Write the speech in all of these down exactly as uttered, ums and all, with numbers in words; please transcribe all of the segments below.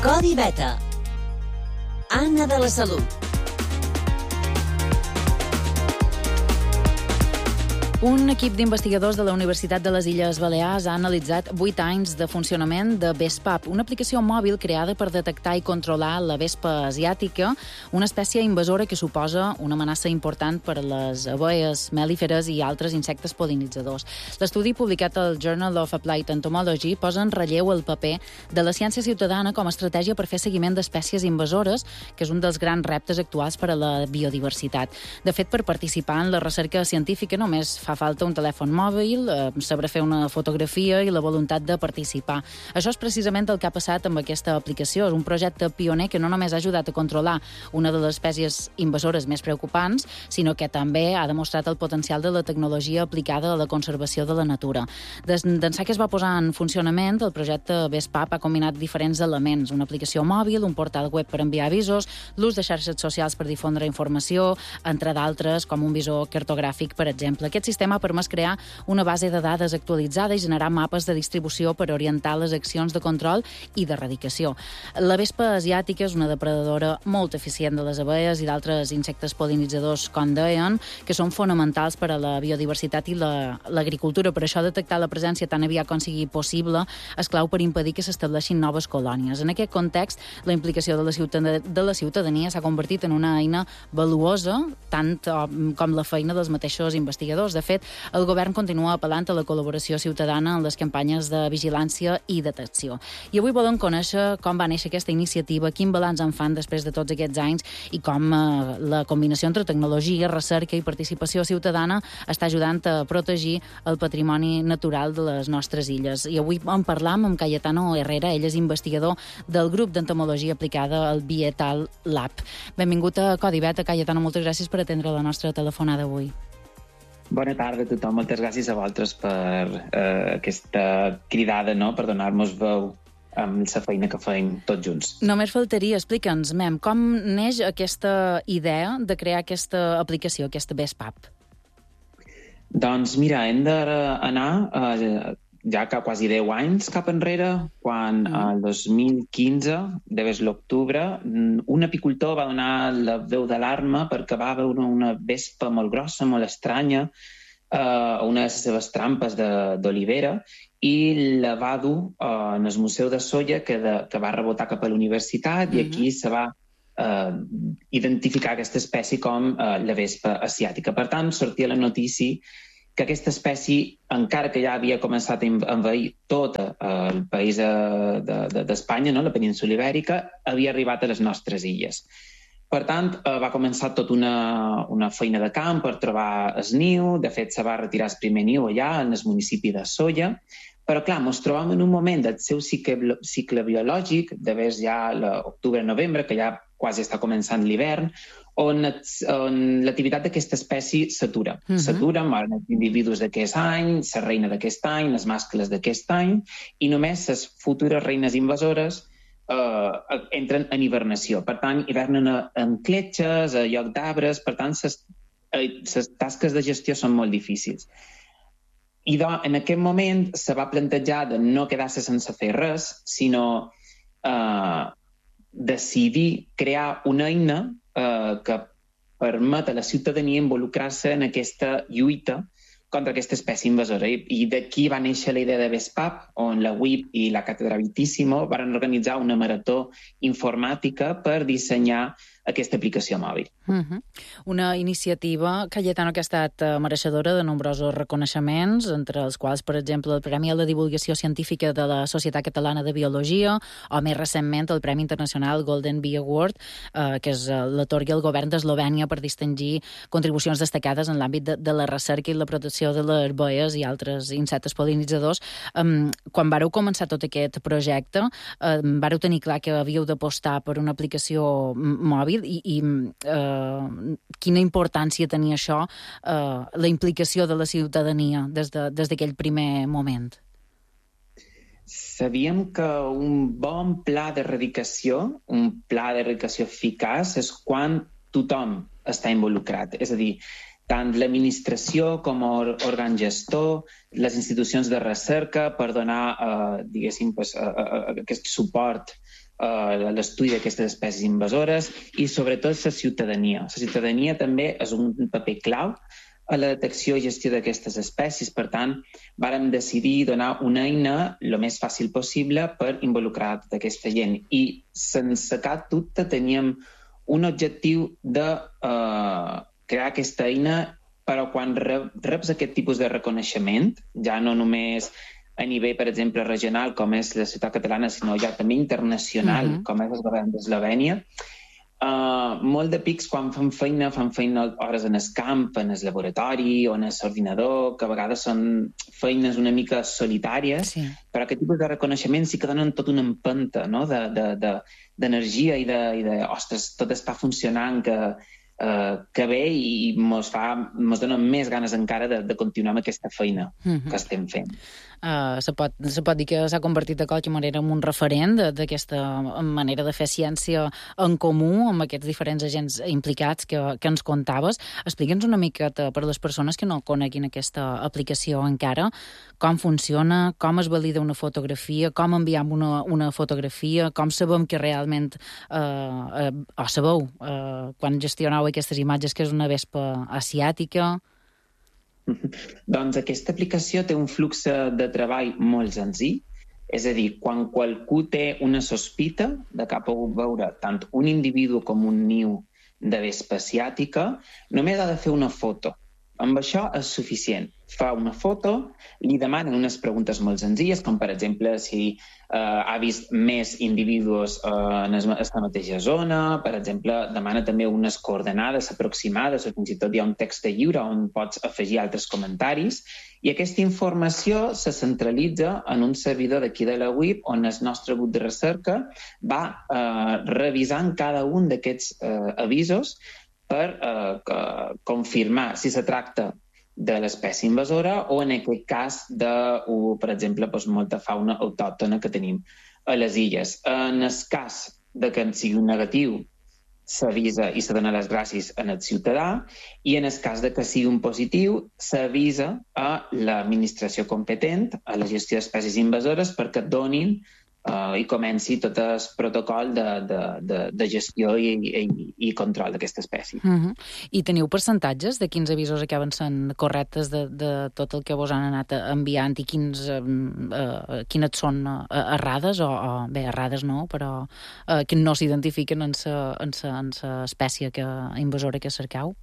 Codi Beta. Anna de la Salut. Un equip d'investigadors de la Universitat de les Illes Balears ha analitzat vuit anys de funcionament de Vespap, una aplicació mòbil creada per detectar i controlar la vespa asiàtica, una espècie invasora que suposa una amenaça important per a les abelles mel·líferes i altres insectes pol·linitzadors. L'estudi publicat al Journal of Applied Entomology posa en relleu el paper de la ciència ciutadana com a estratègia per fer seguiment d'espècies invasores, que és un dels grans reptes actuals per a la biodiversitat. De fet, per participar en la recerca científica només fa falta un telèfon mòbil, eh, saber fer una fotografia i la voluntat de participar. Això és precisament el que ha passat amb aquesta aplicació. És un projecte pioner que no només ha ajudat a controlar una de les espècies invasores més preocupants, sinó que també ha demostrat el potencial de la tecnologia aplicada a la conservació de la natura. Des d'ençà que es va posar en funcionament, el projecte Vespap ha combinat diferents elements: una aplicació mòbil, un portal web per enviar avisos, l'ús de xarxes socials per difondre informació, entre d'altres, com un visor cartogràfic, per exemple. Aquest sistema ha permès crear una base de dades actualitzada i generar mapes de distribució per orientar les accions de control i d'erradicació. La vespa asiàtica és una depredadora molt eficient de les abelles i d'altres insectes pol·linitzadors, com deien, que són fonamentals per a la biodiversitat i la, l'agricultura. Per això, detectar la presència tan aviat com sigui possible és clau per impedir que s'estableixin noves colònies. En aquest context, la implicació de la, ciutadania, de la ciutadania s'ha convertit en una eina valuosa, tant com la feina dels mateixos investigadors. De fet, el govern continua apel·lant a la col·laboració ciutadana en les campanyes de vigilància i detecció. I avui volem conèixer com va néixer aquesta iniciativa, quin balanç en fan després de tots aquests anys i com eh, la combinació entre tecnologia, recerca i participació ciutadana està ajudant a protegir el patrimoni natural de les nostres illes. I avui en parlam amb Cayetano Herrera, ell és investigador del grup d'entomologia aplicada al Bietal Lab. Benvingut a Codi Beta, Cayetano, moltes gràcies per atendre la nostra telefonada avui. Bona tarda a tothom. Moltes gràcies a vosaltres per eh, aquesta cridada, no?, per donar-nos veu amb la feina que feim tots junts. Només faltaria. Explica'ns, Mem, com neix aquesta idea de crear aquesta aplicació, aquesta Vespap? Doncs mira, hem d'anar eh, ja que quasi deu anys cap enrere, quan mm. el dos mil quinze, devés l'octubre, un apicultor va donar la veu d'alarma perquè va veure una vespa molt grossa, molt estranya, a uh, una de les seves trampes d'olivera, i la va dur uh, en el Museu de Solla, que, de, que va rebotar cap a la universitat, mm-hmm. i aquí se va uh, identificar aquesta espècie com uh, la vespa asiàtica. Per tant, sortia la notícia que aquesta espècie, encara que ja havia començat a envair tot el país d'Espanya, no, la península ibèrica, havia arribat a les nostres illes. Per tant, va començar tota una, una feina de camp per trobar el niu. De fet, se va retirar el primer niu allà, en el municipi de Solla. Però, clar, ens trobàvem en un moment del seu cicle, cicle biològic, de vers ja l'octubre-novembre, que ja quasi està començant l'hivern, on, on l'activitat d'aquesta espècie s'atura. Uh-huh. S'atura, moren els individus d'aquest any, la reina d'aquest any, les mascles d'aquest any, i només les futures reines invasores eh, entren en hibernació. Per tant, hivernen en cletxes, a lloc d'arbres, per tant, les tasques de gestió són molt difícils. I doncs, en aquest moment se va plantejar de no quedar-se sense fer res, sinó eh, decidir crear una eina eh, que permet a la ciutadania involucrar-se en aquesta lluita contra aquesta espècie invasora. I, i d'aquí va néixer la idea de Vespap, on la U I P i la Càtedra Vitissimo van organitzar una marató informàtica per dissenyar aquesta aplicació mòbil. Uh-huh. Una iniciativa, Cayetano, que ha estat mereixedora de nombrosos reconeixements, entre els quals, per exemple, el Premi a la Divulgació Científica de la Societat Catalana de Biologia, o més recentment el Premi Internacional Golden Bee Award, eh, que és l'atorga el govern d'Eslovènia per distingir contribucions destacades en l'àmbit de, de la recerca i la protecció de les abelles i altres insectes pol·linitzadors. Um, quan vareu començar tot aquest projecte, um, vareu tenir clar que havíeu d'apostar per una aplicació mòbil i, i uh, quina importància tenia això, uh, la implicació de la ciutadania des de, des d'aquell primer moment? Sabíem que un bon pla d'erradicació, un pla d'erradicació eficaç, és quan tothom està involucrat. És a dir, tant l'administració com l'òrgan gestor, les institucions de recerca, per donar, eh, diguéssim, pues, eh, aquest suport uh, l'estudi d'aquestes espècies invasores i sobretot la ciutadania. La ciutadania també és un paper clau a la detecció i gestió d'aquestes espècies. Per tant, vàrem decidir donar una eina el més fàcil possible per involucrar tota aquesta gent. I sense cap dubte teníem un objectiu de uh, crear aquesta eina, però quan reps aquest tipus de reconeixement, ja no només a nivell, per exemple, regional, com és la ciutat catalana, sinó ja també internacional, uh-huh. com és el govern d'Eslovènia, Uh, molt de pics quan fan feina, fan feina hores en el camp, en el laboratori o en l'ordinador, que a vegades són feines una mica solitàries, sí. però aquest tipus de reconeixement sí que donen tot una empenta, no? de, de, de, d'energia i de, i de, ostres, tot està funcionant, que, uh, que bé, i mos, fa, mos dona més ganes encara de, de continuar amb aquesta feina mm-hmm. que estem fent. Uh, se, pot, se pot dir que s'ha convertit de qualque manera en un referent d'aquesta manera de fer ciència en comú amb aquests diferents agents implicats que, que ens contaves. Explica'ns una miqueta per les persones que no coneguin aquesta aplicació encara, com funciona, com es valida una fotografia, com enviem una, una fotografia, com sabem que realment uh, uh, o sabeu uh, quan gestioneu aquestes imatges que és una vespa asiàtica. Doncs aquesta aplicació té un flux de treball molt senzill, és a dir, quan qualcú té una sospita de que ha pogut veure tant un individu com un niu de vespa asiàtica, només ha de fer una foto. Amb això és suficient. Fa una foto, li demanen unes preguntes molt senzilles, com per exemple si eh, ha vist més individus eh, en aquesta mateixa zona, per exemple, demana també unes coordenades aproximades o fins i tot hi ha un text lliure on pots afegir altres comentaris i aquesta informació se centralitza en un servidor d'aquí de la U I P on el nostre grup de recerca va eh, revisant cada un d'aquests eh, avisos per eh, confirmar si se tracta de l'espècie invasora o en aquest cas de, per exemple, doncs, molta fauna autòctona que tenim a les illes. En el cas de que sigui un negatiu, s'avisa i se dona les gràcies al ciutadà i en el cas de que sigui un positiu, s'avisa a l'administració competent, a la gestió d'espècies invasores, perquè donin Uh, i comenci tot el protocol de, de, de, de gestió i, i, i control d'aquesta espècie. Uh-huh. I teniu percentatges de quins avisos acaben sent correctes de, de tot el que vos han anat enviant i quins, uh, uh, quines són uh, errades, o, o bé, errades no, però uh, que no s'identifiquen en la espècie que, invasora que cercau?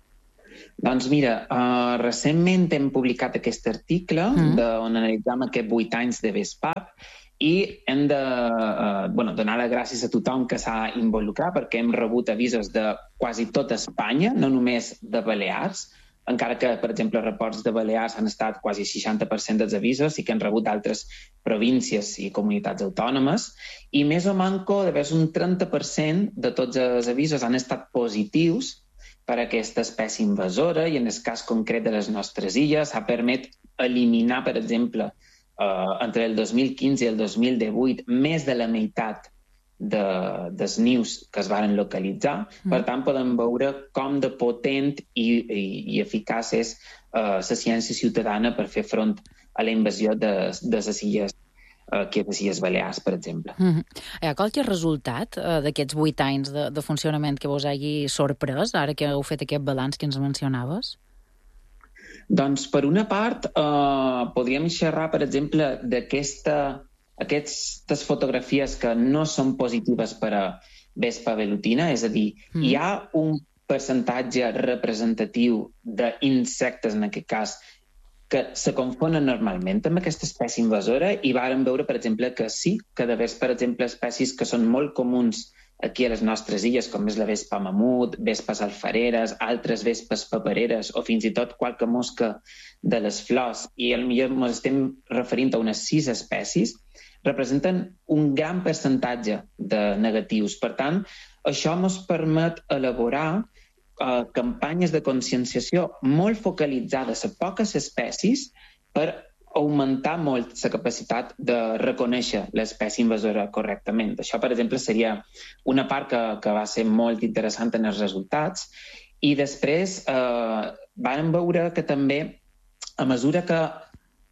Doncs mira, uh, recentment hem publicat aquest article uh-huh. de, on analitzam aquests vuit anys de VESPAP i hem de uh, bueno, donar les gràcies a tothom que s'ha involucrat perquè hem rebut avisos de quasi tota Espanya, no només de Balears, encara que, per exemple, els reports de Balears han estat quasi seixanta per cent dels avisos i que han rebut d'altres províncies i comunitats autònomes, i més o manco d'haver un trenta per cent de tots els avisos han estat positius per a aquesta espècie invasora i en el cas concret de les nostres illes ha permet eliminar, per exemple, Uh, entre el dos mil quinze i el dos mil divuit més de la meitat de, dels nius que es varen localitzar. Mm. Per tant, podem veure com de potent i, i, i eficaç és uh, la ciència ciutadana per fer front a la invasió de, de les illes uh, que les illes Balears, per exemple. Mm. Hi ha qualque resultat uh, d'aquests vuit anys de, de funcionament que vos hagi sorprès, ara que heu fet aquest balanç que ens mencionaves? Doncs, per una part, eh, podríem xerrar, per exemple, d'aquestes fotografies que no són positives per a vespa velutina, és a dir, mm. hi ha un percentatge representatiu d'insectes, en aquest cas, que se confonen normalment amb aquesta espècie invasora i vàrem veure, per exemple, que sí, que de vegades, per exemple, espècies que són molt comuns aquí a les nostres illes, com és la vespa mamut, vespes alfareres, altres vespes papereres o fins i tot qualque mosca de les flors, i potser ens estem referint a unes sis espècies, representen un gran percentatge de negatius. Per tant, això ens permet elaborar uh, campanyes de conscienciació molt focalitzades a poques espècies per augmentar molt la capacitat de reconèixer l'espècie invasora correctament. Això, per exemple, seria una part que, que va ser molt interessant en els resultats. I després eh, vam veure que també, a mesura que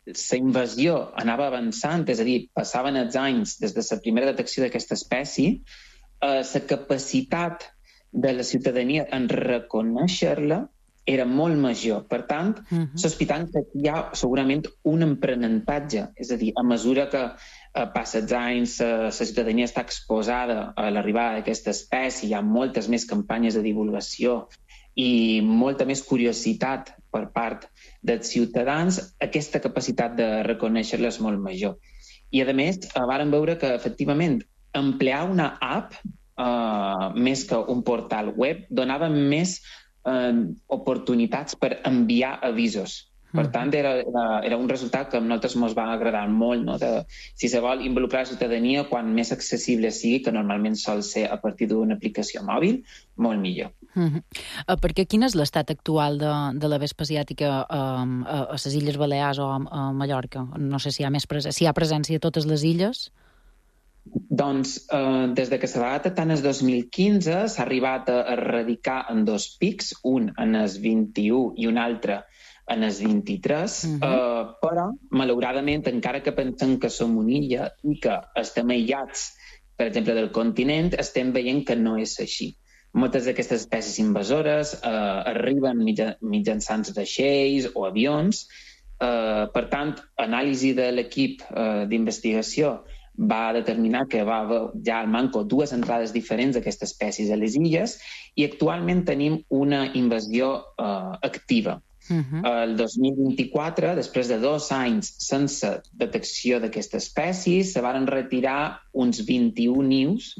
la invasió anava avançant, és a dir, passaven els anys des de la primera detecció d'aquesta espècie, eh, la capacitat de la ciutadania en reconèixer-la era molt major. Per tant, uh-huh. sospitant que hi ha segurament un aprenentatge, és a dir, a mesura que eh, passa els anys, eh, la ciutadania està exposada a l'arribada d'aquesta espècie, hi ha moltes més campanyes de divulgació i molta més curiositat per part dels ciutadans, aquesta capacitat de reconèixer-la és molt major. I, a més, eh, vàrem veure que, efectivament, emplear una app, eh, més que un portal web, donava més eh, oportunitats per enviar avisos. Per tant, era, era, era un resultat que a nosaltres ens va agradar molt, no? De, si se vol involucrar la ciutadania, quan més accessible sigui, que normalment sol ser a partir d'una aplicació mòbil, molt millor. Uh-huh. Uh, perquè quin és l'estat actual de, de la vespa asiàtica uh, a, a les Illes Balears o a, a Mallorca? No sé si hi ha, més pres- si hi ha presència a totes les illes? Doncs, eh, des de que se va detectar el dos mil quinze, s'ha arribat a erradicar en dos pics, un en el vint-i-u i un altre en el vint-i-tres, uh-huh. eh, però, malauradament, encara que pensem que som una illa i que estem aïllats, per exemple, del continent, estem veient que no és així. Moltes d'aquestes espècies invasores eh, arriben mitja, mitjançant vaixells o avions. Eh, per tant, anàlisi de l'equip eh, d'investigació va determinar que va haver ja al manco dues entrades diferents d'aquestes espècies a les illes i actualment tenim una invasió eh, activa. Uh-huh. El dos mil vint-i-quatre, després de dos anys sense detecció d'aquesta espècie, se van retirar uns vint-i-un nius,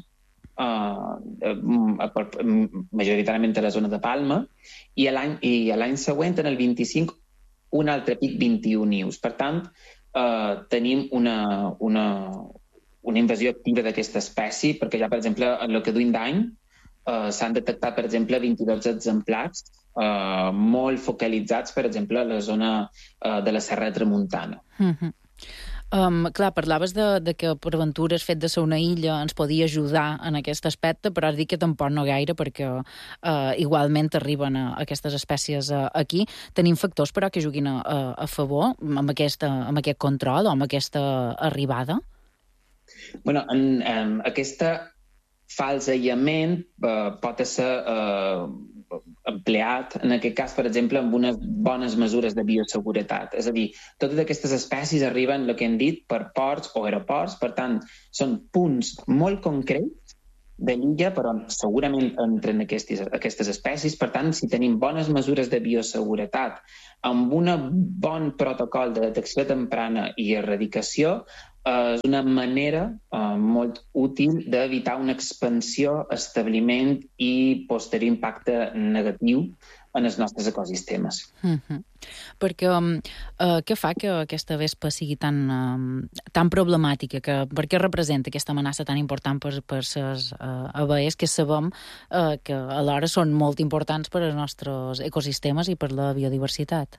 eh, majoritàriament a la zona de Palma, i l'any i l'any següent, en el vint-i-cinc, un altre pic, vint-i-un nius. Per tant, eh, tenim una, una, una invasió activa d'aquesta espècie, perquè ja, per exemple, en el que duim d'any, eh, s'han detectat, per exemple, vint-i-dos exemplars Uh, molt focalitzats, per exemple, a la zona uh, de la Serra Tramuntana. Uh-huh. Um, clar, parlaves de, de que per aventura el fet de ser una illa ens podia ajudar en aquest aspecte, però has dit que tampoc no gaire, perquè uh, igualment arriben a, a aquestes espècies uh, aquí. Tenim factors, però, que juguin a, a, a favor amb, aquesta, amb aquest control o amb aquesta arribada? Bueno, en, en aquesta fals aïllament uh, pot ser uh, empleat, en aquest cas, per exemple, amb unes bones mesures de bioseguretat. És a dir, totes aquestes espècies arriben, el que hem dit, per ports o aeroports, per tant, són punts molt concrets de l'illa, però segurament entren aquestes, aquestes espècies. Per tant, si tenim bones mesures de bioseguretat, amb un bon protocol de detecció temprana i erradicació, és una manera eh, molt útil d'evitar una expansió, establiment i posterior impacte negatiu en els nostres ecosistemes. Uh-huh. Perquè um, uh, què fa que aquesta vespa sigui tan, um, tan problemàtica? Que, per què representa aquesta amenaça tan important per, per les uh, abelles que sabem uh, que alhora són molt importants per als nostres ecosistemes i per la biodiversitat?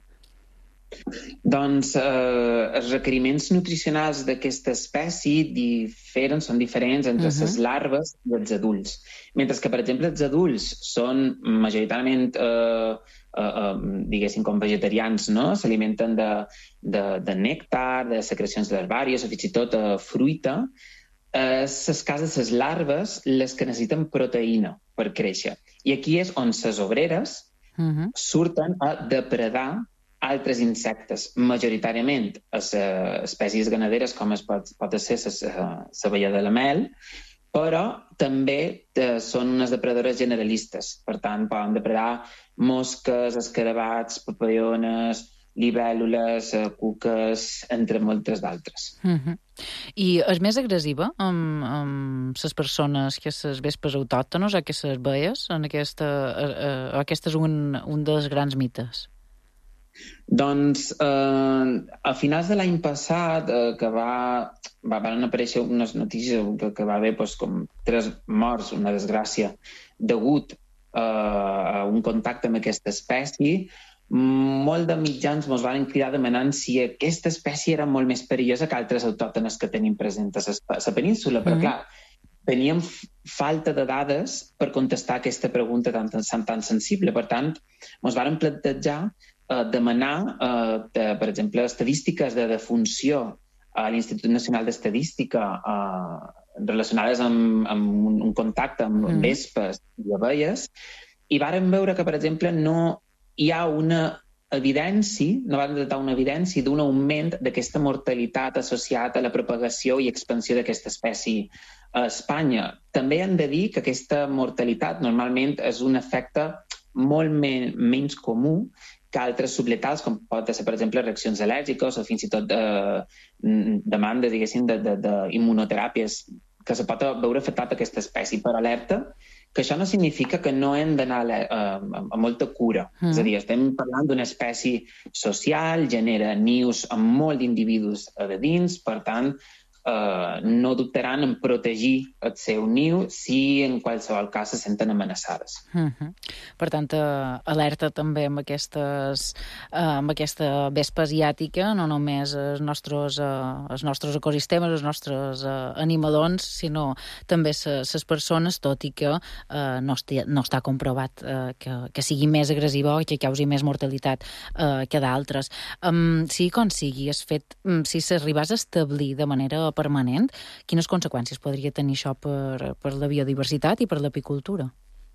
Doncs eh, els requeriments nutricionals d'aquesta espècie diferen, són diferents entre uh-huh. les larves i els adults. Mentre que, per exemple, els adults són majoritàriament, eh, eh, eh, diguéssim, com vegetarians, no? S'alimenten de, de, de nèctar, de secrecions herbàries o fins i tot eh, fruita. Eh, les cases, les larves, les que necessiten proteïna per créixer. I aquí és on les obreres uh-huh. surten a depredar altres insectes, majoritàriament a les espècies ganaderes, com es pot, pot ser l'abella de la mel, però també eh, són unes depredadores generalistes. Per tant, poden depredar mosques, escarabats, papallones, libèl·lules, eh, cuques, entre moltes d'altres. Uh-huh. I és més agressiva amb, amb les persones que les vespes autòctones o que les abelles? En aquesta, eh, aquest és un, un dels grans mites. Doncs eh, a finals de l'any passat eh, que va, va, van aparèixer unes notícies que, que va haver doncs, com tres morts, una desgràcia, degut eh, a un contacte amb aquesta espècie, molt de mitjans ens van cridar demanant si aquesta espècie era molt més perillosa que altres autòctones que tenim presents a la península, però mm. clar, teníem falta de dades per contestar aquesta pregunta tan, tan, tan sensible. Per tant, ens vàrem plantejar eh, demanar, eh, de, per exemple, estadístiques de defunció a l'Institut Nacional d'Estadística eh, relacionades amb, amb un, un contacte amb mm. vespes i abelles, i vàrem veure que, per exemple, no hi ha una evidència, no van detectar una evidència d'un augment d'aquesta mortalitat associada a la propagació i expansió d'aquesta espècie a Espanya. També hem de dir que aquesta mortalitat normalment és un efecte molt men menys comú que altres subletals, com pot ser, per exemple, reaccions al·lèrgiques o fins i tot de, demandes, diguéssim, d'immunoteràpies, de, de que se pot veure afectat aquesta espècie. Per alerta, que això no significa que no hem d'anar a, a, a molta cura. Mm. És a dir, estem parlant d'una espècie social, genera nius amb molt d'individus a dins, per tant, eh, no dubtaran en protegir el seu niu si en qualsevol cas se senten amenaçades. Mm-hmm. Per tant, eh, alerta també amb, aquestes, eh, amb aquesta vespa asiàtica, no només els nostres, eh, els nostres ecosistemes, els nostres eh, animalons, sinó també les persones, tot i que eh, no, esti, no està comprovat eh, que, que sigui més agressiva o que causi més mortalitat eh, que d'altres. Um, sigui com sigui, és fet, um, si s'arribés a establir de manera permanent, quines conseqüències podria tenir això per, per la biodiversitat i per l'apicultura?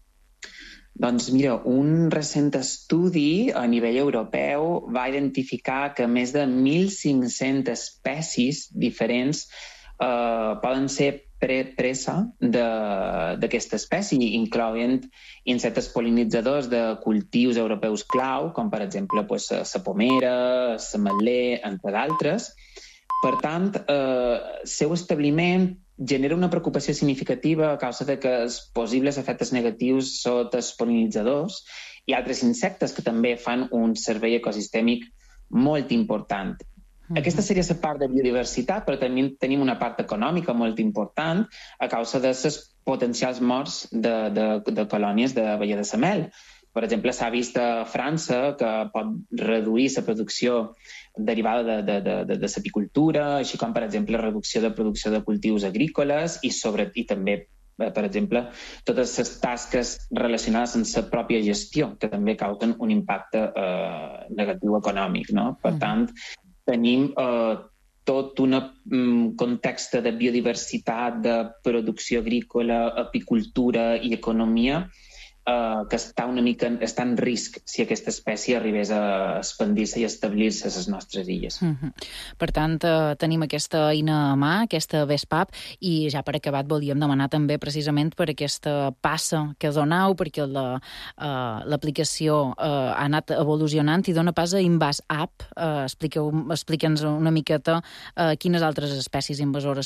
Doncs mira, un recent estudi a nivell europeu va identificar que més de mil cinc-centes espècies diferents eh, poden ser pre presa d'aquesta espècie, incloent insectes pol·linitzadors de cultius europeus clau, com per exemple pues, la pomera, l'ametler, entre d'altres. Per tant, eh, el seu establiment genera una preocupació significativa a causa de que els possibles efectes negatius sota els pol·linitzadors i altres insectes que també fan un servei ecosistèmic molt important. Mm-hmm. Aquesta seria la part de biodiversitat, però també tenim una part econòmica molt important a causa de les potencials morts de, de, de colònies d'abella de la mel. Per exemple, s'ha vist a França que pot reduir la producció derivada de, de, de, de, de l'apicultura, així com, per exemple, la reducció de producció de cultius agrícoles i, sobre, i també, per exemple, totes les tasques relacionades amb la pròpia gestió, que també causen un impacte eh, negatiu econòmic. No? Per tant, tenim eh, tot un um, context de biodiversitat, de producció agrícola, apicultura i economia Uh, que està una mica està en risc si aquesta espècie arribés a expandir-se i establir-se a les nostres illes. Mm-hmm. Per tant, uh, tenim aquesta eina a mà, aquesta VESPAP, i ja per acabat volíem demanar també precisament per aquesta passa que donau, perquè l'aplicació la, uh, uh, ha anat evolucionant i dona pas a Invas App. Uh, Expliqueu, explique'ns una miqueta uh, quines altres espècies invasores